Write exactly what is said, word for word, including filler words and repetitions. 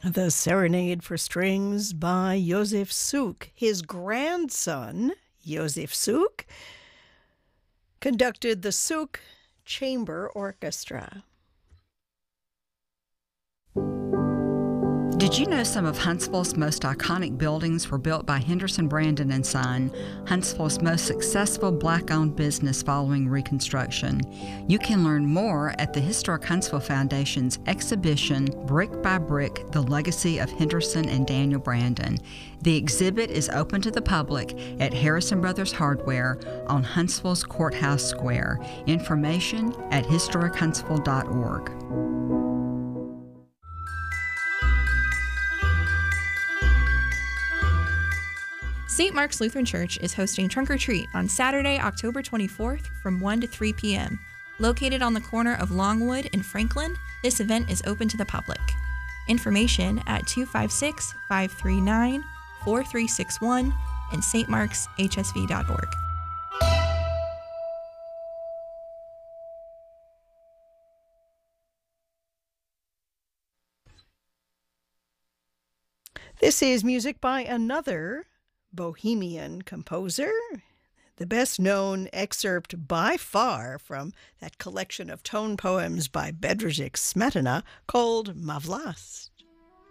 The Serenade for Strings by Josef Suk. His grandson, Josef Suk, conducted the Suk Chamber Orchestra. Did you know some of Huntsville's most iconic buildings were built by Henderson Brandon and Son, Huntsville's most successful black-owned business following Reconstruction? You can learn more at the Historic Huntsville Foundation's exhibition, Brick by Brick, The Legacy of Henderson and Daniel Brandon. The exhibit is open to the public at Harrison Brothers Hardware on Huntsville's Courthouse Square. Information at historic huntsville dot org. Saint Mark's Lutheran Church is hosting Trunk or Treat on Saturday, October twenty-fourth from one to three p.m. Located on the corner of Longwood and Franklin, this event is open to the public. Information at two five six, five three nine, four three six one and s t marks h s v dot org. This is music by another Bohemian composer, the best known excerpt by far from that collection of tone poems by Bedřich Smetana called Má vlast.